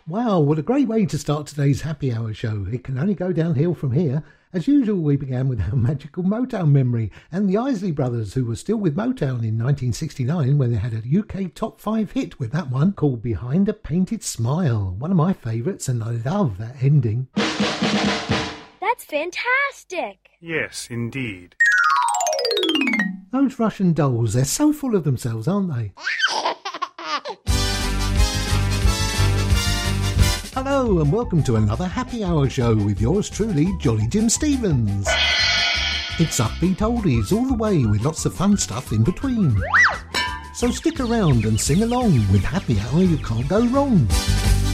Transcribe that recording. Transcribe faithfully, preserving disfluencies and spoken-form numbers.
Wow, what a great way to start today's Happy Hour show. It can only go downhill from here. As usual, we began with our magical Motown memory and the Isley Brothers, who were still with Motown in nineteen sixty-nine when they had a U K top five hit with that one called Behind a Painted Smile. One of my favourites, and I love that ending. That's fantastic! Yes, indeed. Those Russian dolls, they're so full of themselves, aren't they? Hello and welcome to another Happy Hour show with yours truly, Jolly Jim Stevens. It's upbeat oldies all the way with lots of fun stuff in between. So stick around and sing along with Happy Hour, you can't go wrong.